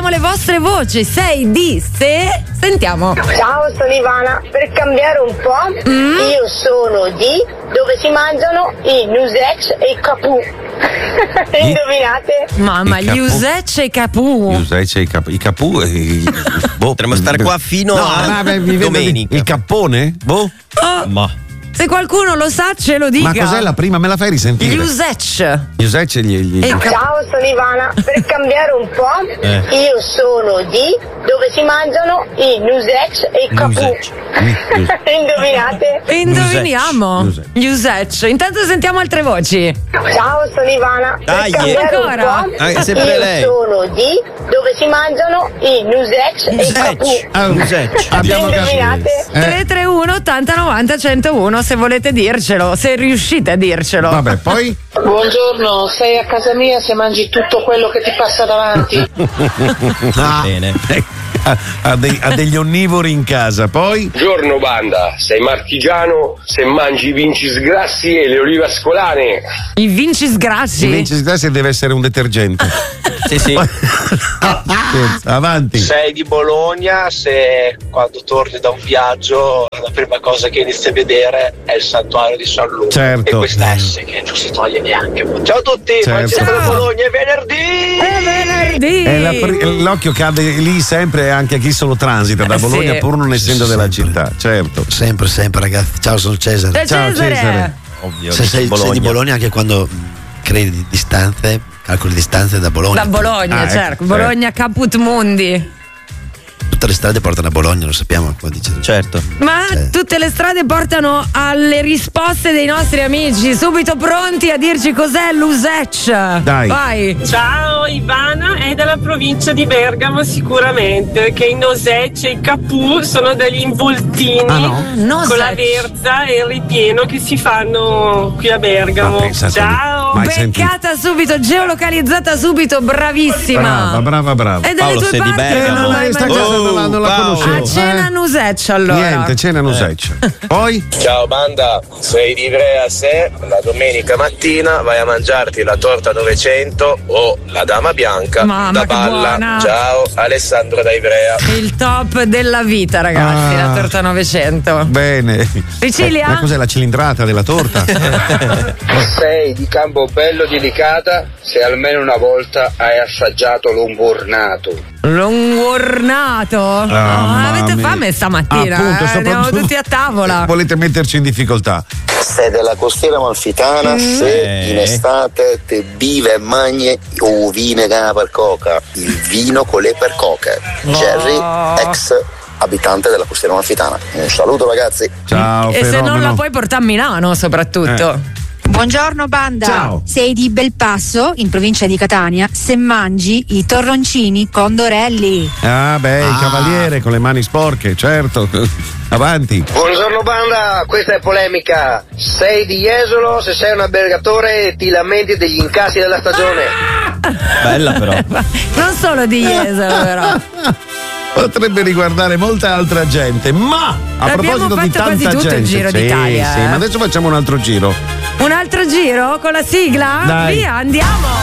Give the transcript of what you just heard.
le vostre voci. 6 di se. Sentiamo. Ciao, sono Ivana. Per cambiare un po', io sono di dove si mangiano i Nusec e i Capù. Indovinate? Mamma, gli Usec e i Capù. I Capù. Potremmo stare qua fino a domenica. Il cappone? Boh. Ma Se qualcuno lo sa, ce lo dica. Ma cos'è la prima? Me la fai risentire? Gli Usec. Gli Usec e gli... Ciao, sono Ivana. Per cambiare un po', io sono di dove si mangiano i Nusec e i Capù. Indovinate? Indoviniamo. Gli Usec. Intanto sentiamo altre voci. Ciao, sono Ivana. Dai, per cambiare ancora? un po', È sempre io lei. sono di dove si mangiano i Nusec e i Capù. Abbiamo Indovinate? 331 80 90 101 se volete dircelo, se riuscite a dircelo. Vabbè, poi? Buongiorno, sei a casa mia se mangi tutto quello che ti passa davanti. bene. Ha degli onnivori in casa, poi? Buongiorno banda, sei marchigiano se mangi i vincisgrassi e le olive ascolane. I Vincis Grassi. Il Vincisgrassi deve essere un detergente. Sì. Avanti. Sei di Bologna se quando torni da un viaggio la prima cosa che inizi a vedere è il santuario di San Luca. Certo. E questa S che non si toglie neanche. Ciao a tutti, Certo. Francesco da Bologna, è venerdì! È venerdì. L'occhio cade lì sempre anche a chi solo transita da Bologna, sì. pur non essendo Sì, della sempre. città, certo. Sempre ragazzi. Ciao, sono Cesare. Ciao, Cesare. Ovvio. Se sei di Bologna anche quando crei distanze, calcoli distanze da Bologna. Da Bologna, ecco, certo. Bologna Caput Mundi. Tutte le strade portano a Bologna, lo sappiamo, come dice. Certo. Ma tutte le strade portano alle risposte dei nostri amici, subito pronti a dirci cos'è l'Usec. Dai. Vai. Ciao, Ivana è dalla provincia di Bergamo sicuramente, che i Nosec e i Capù sono degli involtini con la verza e il ripieno che si fanno qui a Bergamo. Ma pensate, Ciao! mai sentito. Beccata subito, geolocalizzata subito, bravissima. Brava. E dalle Paolo, tue sei di parti Bergamo. non l'hai Sta mai cosa non la Paolo. conoscevo. A cena Nusec allora. Niente, cena Nusec. Poi? Ciao banda, sei di Ivrea se la domenica mattina vai a mangiarti la torta 900 o la dama bianca Mamma, da che Balla. buona. Ciao, Alessandro da Ivrea. Il top della vita, ragazzi, la torta 900. Bene. Sicilia? Ma cos'è la cilindrata della torta? Sei di Campobello di Licata se almeno una volta hai assaggiato l'umburnato. L'ungornato? Avete mia. fame stamattina? Appunto, Andiamo soprattutto- tutti a tavola. Volete metterci in difficoltà? Sei della costiera amalfitana se in estate te vive e mangi o vino per coca, il vino con le percoche. Jerry, ex abitante della costiera amalfitana. Un saluto ragazzi. Ciao, E se non fenomeno. la puoi portare a Milano, soprattutto. Buongiorno banda, Ciao. sei di Belpasso in provincia di Catania se mangi i torroncini condorelli. Il cavaliere con le mani sporche, certo. Avanti. Buongiorno banda, questa è polemica. Sei di Jesolo se sei un albergatore e ti lamenti degli incassi della stagione. Bella però. Non solo di Jesolo, però. Potrebbe riguardare molta altra gente, ma a L'abbiamo proposito di fatto quasi tanta tutto il gente, giro sì, d'Italia, sì, ma adesso facciamo un altro giro. Un altro giro con la sigla? Dai. Via, andiamo!